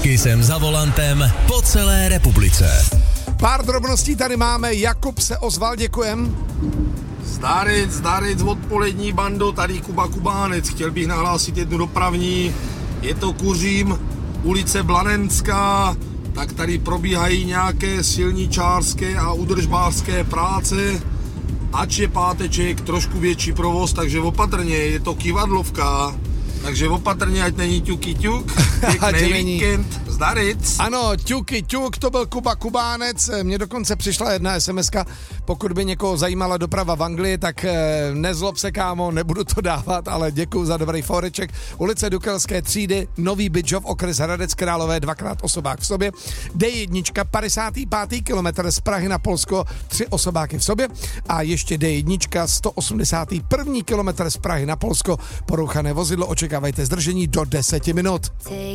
S Kissem za volantem po celé republice. Pár drobností tady máme, Jakub se ozval, děkujem. Zdarec, odpolední bando, tady Kuba Kubánec, chtěl bych nahlásit jednu dopravní, je to Kuřím, ulice Blanenská, tak tady probíhají nějaké silničářské a údržbářské práce, ač je páteček, trošku větší provoz, takže opatrně, je to kivadlovka, takže opatrně, ať není ťuky ťuk, pěkný víkend, zdarec. Ano, ťuky ťuk, to byl Kuba Kubánec, mně dokonce přišla jedna SMS-ka, pokud by někoho zajímala doprava v Anglii, tak nezlob se, kámo, nebudu to dávat, ale děkuju za dobrý foreček. Ulice Dukelské třídy, Nový Bydžov, okres Hradec Králové, 2x osobák v sobě. D1, 55. kilometr z Prahy na Polsko, 3 osobáky v sobě. A ještě D1, 181. kilometr z Prahy na Polsko, porouchané vozidlo, očekávajte zdržení do 10 minut.